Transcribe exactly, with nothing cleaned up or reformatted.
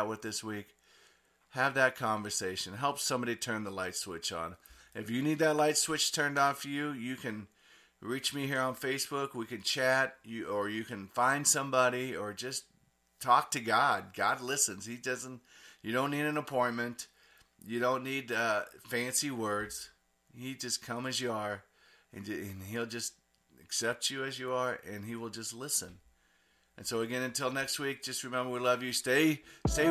out with this week, have that conversation. Help somebody turn the light switch on. If you need that light switch turned on for you, you can reach me here on Facebook. We can chat, you or you can find somebody, or just talk to God. God listens. He doesn't. You don't need an appointment. You don't need uh, fancy words. He just come as you are, and, and He'll just accept you as you are, and He will just listen. And so again, until next week, just remember we love you. Stay, stay